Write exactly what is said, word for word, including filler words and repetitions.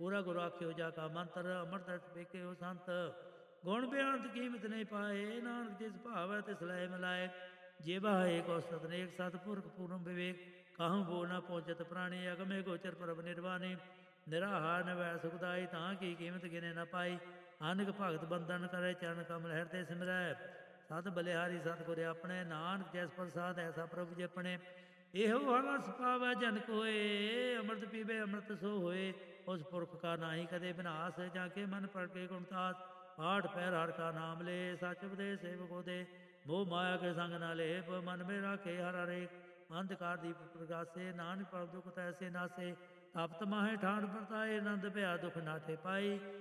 ਪੂਰਾ ਗੁਰ ਆਖਿਓ ਜਾ ਕਾ ਮੰਤਰ, ਅੰਮ੍ਰਿਤ ਰਸ ਵੇਖਿਓ ਸੰਤ। ਗੁਣ ਬਿਆੰਤ ਕੀਮਤ ਨਹੀਂ ਪਾਏ, ਨਾਨਕ ਜਿਸ ਭਾਵੈ ਤਿਸ ਲੈ ਮਿਲਾਏ। ਜੇ ਬਾਹੇ ਕੋ ਸਤਨੇਕ ਸਤਪੁਰਖ ਪੂਰਨ ਵਿਵੇਕ, ਕਾਹੂ ਬੋ ਨ ਪਹੁੰਚਤ ਪ੍ਰਾਣੀ। ਅਗਮੇ ਗੋਚਰ ਪ੍ਰਭ ਨਿਰਵਾਣੀ, ਨਿਰਾਹਾਰ ਨਿਵੈ ਸੁਖਦਾਈ। ਤਾਂ ਕੀ ਕੀਮਤ ਗਿਨੇ ਨ ਪਾਈ, ਅਨਕ ਭਗਤ ਬੰਧਨ ਕਰੇ। ਚਰਨ ਕਮਲ ਹਿਰਦੇ ਸਿਮਰੈ, ਸਤ ਬਲਿਹਾਰੀ ਸਤ ਗੁਰ ਆਪਣੇ। ਨਾਨਕ ਜੈਸ ਪ੍ਰਸਾਦ ਐਸਾ ਪ੍ਰਭੂ ਜੀ ਆਪਣੇ। ਇਹੋ ਹਰਸ ਪਾਵੈ ਜਨ ਕੋਏ, ਅੰਮ੍ਰਿਤ ਪੀਵੇ ਅੰਮ੍ਰਿਤ ਸੋ ਹੋਏ। ਉਸ ਪੁਰਖ ਕਾ ਨਾਹੀ ਕਦੇ ਬਿਨਾਸ਼, ਜਾਂ ਕੇ ਮਨ ਪ੍ਰਗਟੇ ਗੁਣਤਾਸ। ਆਠ ਪਹਿਰ ਹਰ ਕਾ ਨਾਮ ਲੈ, ਸਚ ਉਪਦੇਸ਼ ਸੇਵਕੋ ਦੇ। ਮੋਹ ਮਾਇਆ ਕੇ ਸੰਗ ਨਾ ਲੇਪ, ਮਨ ਮੇ ਰਾਖੇ ਹਰ ਹਰੇਕ। ਅੰਧਕਾਰ ਦੀਪ ਪ੍ਰਗਾਸੇ, ਨਾਨਕ ਪ੍ਰਭ ਦੁਖ ਤੈਸੇ ਨਾਸੇ। ਤਪਤ ਮਾਹੇ ਠਾਠ ਵਰਤਾਏ, ਆਨੰਦ ਭਇਆ ਦੁਖ ਨਾਠੇ ਪਾਈ।